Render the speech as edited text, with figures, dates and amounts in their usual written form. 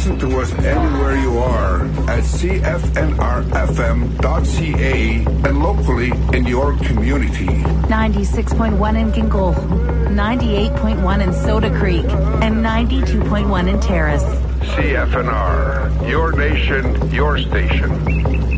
listen to us anywhere you are at cfnrfm.ca and locally in your community. 96.1 in Gingol, 98.1 in Soda Creek, and 92.1 in Terrace. CFNR, your nation, your station.